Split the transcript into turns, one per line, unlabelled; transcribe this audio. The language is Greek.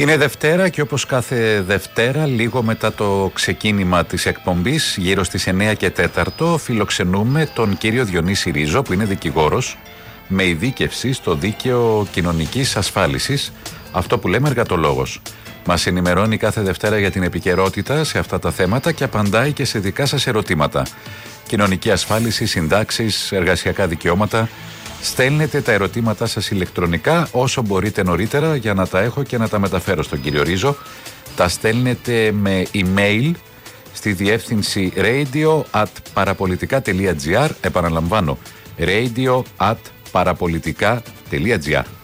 Είναι Δευτέρα και όπως κάθε Δευτέρα, λίγο μετά το ξεκίνημα της εκπομπής, γύρω στις 9 και 4, φιλοξενούμε τον κύριο Διονύση Ρίζο, που είναι δικηγόρος με ειδίκευση στο δίκαιο κοινωνικής ασφάλισης, αυτό που λέμε εργατολόγος. Μας ενημερώνει κάθε Δευτέρα για την επικαιρότητα σε αυτά τα θέματα και απαντάει και σε δικά σας ερωτήματα. Κοινωνική ασφάλιση, συντάξεις, εργασιακά δικαιώματα. Στέλνετε τα ερωτήματά σας ηλεκτρονικά όσο μπορείτε νωρίτερα για να τα έχω και να τα μεταφέρω στον κύριο Ρίζο. Τα στέλνετε με email στη διεύθυνση radio@parapolitica.gr. Επαναλαμβάνω, radio@parapolitica.gr.